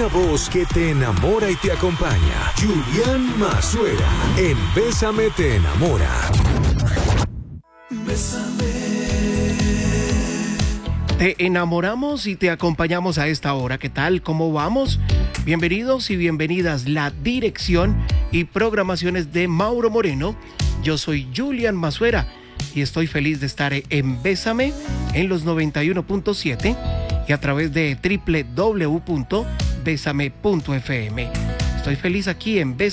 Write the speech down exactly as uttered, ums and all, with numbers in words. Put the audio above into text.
Una voz que te enamora y te acompaña. Julián Mazuera, en Bésame te enamora. Bésame. Te enamoramos y te acompañamos a esta hora. ¿Qué tal? ¿Cómo vamos? Bienvenidos y bienvenidas. La dirección y programaciones de Mauro Moreno. Yo soy Julián Mazuera y estoy feliz de estar en Bésame en los noventa y uno punto siete y a través de doble u doble u doble u punto bésame punto efe eme. Estoy feliz aquí en Bésame.